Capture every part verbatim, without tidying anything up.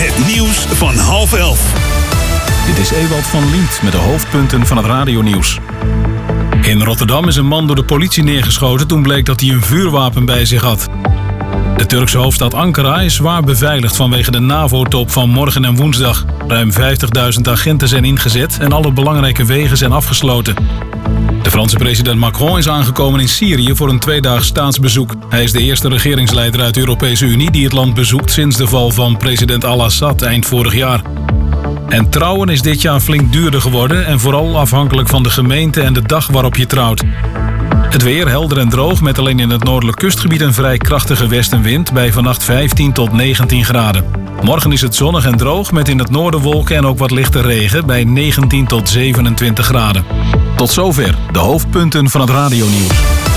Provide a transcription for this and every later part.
Het nieuws van half elf. Dit is Ewald van Liemt met de hoofdpunten van het radionieuws. In Rotterdam is een man door de politie neergeschoten toen bleek dat hij een vuurwapen bij zich had. De Turkse hoofdstad Ankara is zwaar beveiligd vanwege de NAVO-top van morgen en woensdag. Ruim vijftigduizend agenten zijn ingezet en alle belangrijke wegen zijn afgesloten. De Franse president Macron is aangekomen in Syrië voor een tweedaags staatsbezoek. Hij is de eerste regeringsleider uit de Europese Unie die het land bezoekt sinds de val van president Al-Assad eind vorig jaar. En trouwen is dit jaar flink duurder geworden en vooral afhankelijk van de gemeente en de dag waarop je trouwt. Het weer helder en droog met alleen in het noordelijk kustgebied een vrij krachtige westenwind bij vannacht vijftien tot negentien graden. Morgen is het zonnig en droog met in het noorden wolken en ook wat lichte regen bij negentien tot zevenentwintig graden. Tot zover de hoofdpunten van het radionieuws.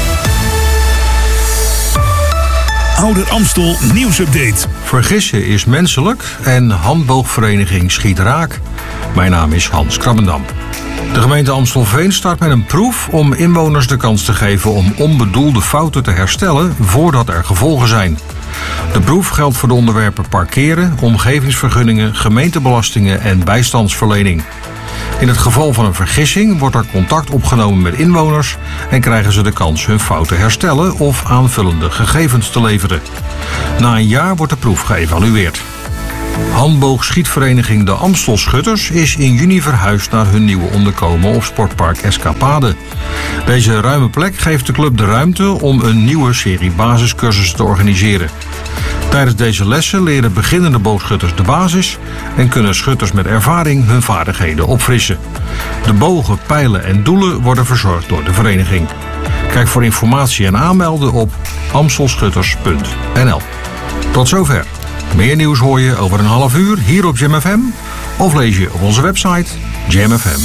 Ouder Amstel nieuwsupdate. Vergissen is menselijk en handboogvereniging schiet raak. Mijn naam is Hans Krabbendam. De gemeente Amstelveen start met een proef om inwoners de kans te geven om onbedoelde fouten te herstellen voordat er gevolgen zijn. De proef geldt voor de onderwerpen parkeren, omgevingsvergunningen, gemeentebelastingen en bijstandsverlening. In het geval van een vergissing wordt er contact opgenomen met inwoners en krijgen ze de kans hun fouten te herstellen of aanvullende gegevens te leveren. Na een jaar wordt de proef geëvalueerd. Handboogschietvereniging De Amstelschutters is in juni verhuisd naar hun nieuwe onderkomen op sportpark Escapade. Deze ruime plek geeft de club de ruimte om een nieuwe serie basiscursussen te organiseren. Tijdens deze lessen leren beginnende boogschutters de basis en kunnen schutters met ervaring hun vaardigheden opfrissen. De bogen, pijlen en doelen worden verzorgd door de vereniging. Kijk voor informatie en aanmelden op amstelschutters punt n l. Tot zover. Meer nieuws hoor je over een half uur hier op Jam F M of lees je op onze website jam f m